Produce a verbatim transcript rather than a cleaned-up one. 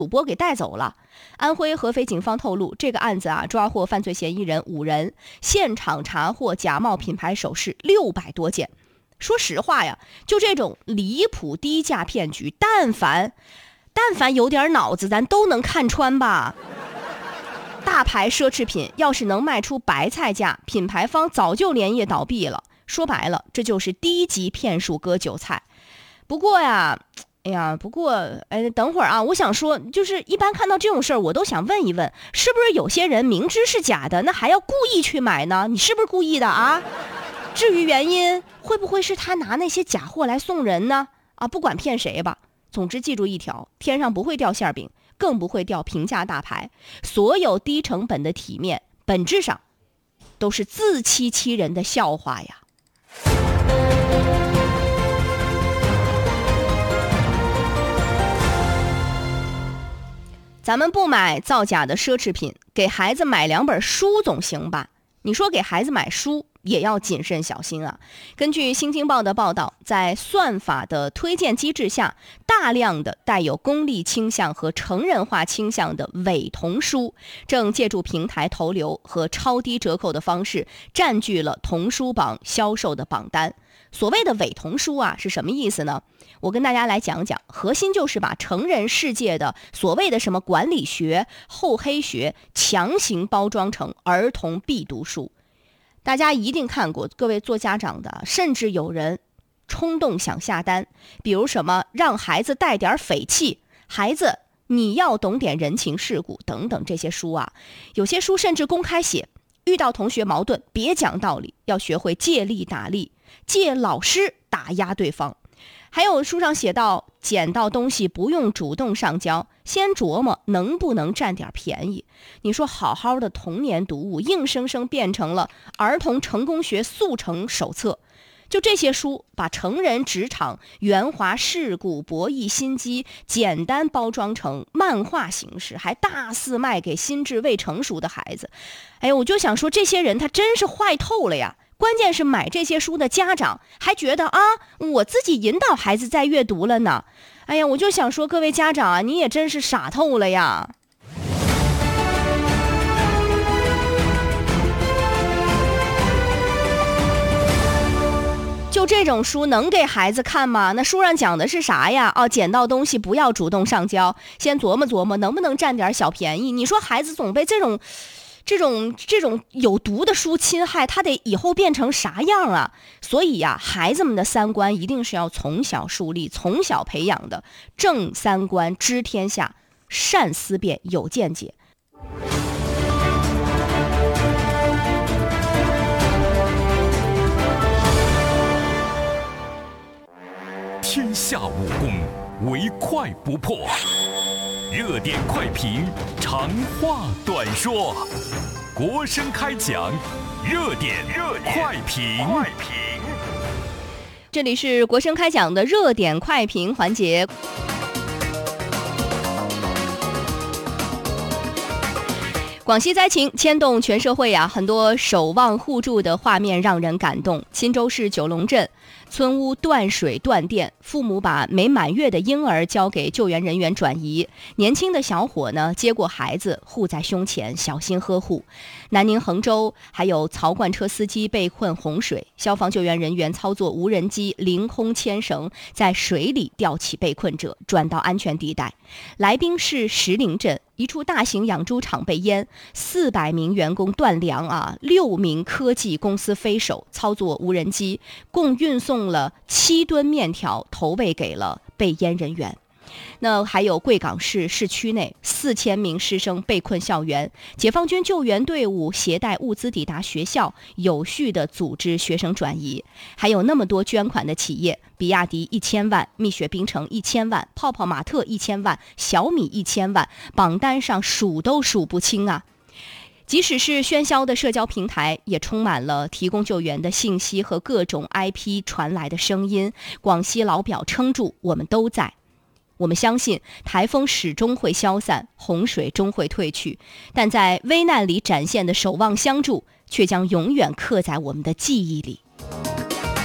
主播给带走了。安徽合肥警方透露，这个案子啊，抓获犯罪嫌疑人五人，现场查获假冒品牌首饰六百多件。说实话呀，就这种离谱低价骗局，但凡但凡有点脑子，咱都能看穿吧。大牌奢侈品要是能卖出白菜价，品牌方早就连夜倒闭了。说白了，这就是低级骗术割韭菜。不过呀，哎呀，不过，哎，等会儿啊，我想说，就是一般看到这种事儿，我都想问一问，是不是有些人明知是假的，那还要故意去买呢？你是不是故意的啊？至于原因，会不会是他拿那些假货来送人呢？啊，不管骗谁吧，总之记住一条，天上不会掉馅饼，更不会掉平价大牌。所有低成本的体面，本质上都是自欺欺人的笑话呀。咱们不买造假的奢侈品，给孩子买两本书总行吧？你说给孩子买书也要谨慎小心啊。根据新京报的报道，在算法的推荐机制下，大量的带有功利倾向和成人化倾向的伪童书正借助平台投流和超低折扣的方式占据了童书榜销售的榜单。所谓的伪童书啊，是什么意思呢？我跟大家来讲讲，核心就是把成人世界的所谓的什么管理学、厚黑学强行包装成儿童必读书。大家一定看过，各位做家长的，甚至有人冲动想下单，比如什么让孩子带点匪气，孩子你要懂点人情世故等等这些书啊。有些书甚至公开写，遇到同学矛盾别讲道理，要学会借力打力，借老师打压对方。还有书上写到，捡到东西不用主动上交，先琢磨能不能占点便宜。你说好好的童年读物，硬生生变成了儿童成功学速成手册。就这些书把成人职场圆滑世故、博弈心机简单包装成漫画形式，还大肆卖给心智未成熟的孩子。哎呀，我就想说，这些人他真是坏透了呀。关键是买这些书的家长还觉得啊，我自己引导孩子在阅读了呢。哎呀，我就想说，各位家长啊，你也真是傻透了呀。就这种书能给孩子看吗？那书上讲的是啥呀？哦，捡到东西不要主动上交，先琢磨琢磨能不能占点小便宜。你说孩子总被这种这种这种有毒的书侵害，他得以后变成啥样啊？所以呀、啊，孩子们的三观一定是要从小树立、从小培养的。正三观知天下，善思辨有见解。 天下武功，唯快不破。热点快评，长话短说。国声开讲，热点快评。 这里是国声开讲的热点快评环节。广西灾情牵动全社会啊，很多守望互助的画面让人感动。钦州市九龙镇村屋断水断电，父母把没满月的婴儿交给救援人员转移，年轻的小伙呢接过孩子护在胸前，小心呵护。南宁衡州还有槽罐车司机被困洪水，消防救援人员操作无人机凌空牵绳，在水里吊起被困者，转到安全地带。来宾市石林镇一处大型养猪场被淹，四百名员工断粮啊，六名科技公司飞手操作无人机，共运送了七吨面条投喂给了被淹人员。那还有贵港市市区内四千名师生被困校园，解放军救援队伍携带物资抵达学校，有序地组织学生转移。还有那么多捐款的企业，比亚迪一千万，蜜雪冰城一千万，泡泡玛特一千万，小米一千万，榜单上数都数不清啊。即使是喧嚣的社交平台，也充满了提供救援的信息和各种 I P 传来的声音。广西老表撑住，我们都在。我们相信台风始终会消散，洪水终会退去，但在危难里展现的守望相助，却将永远刻在我们的记忆里。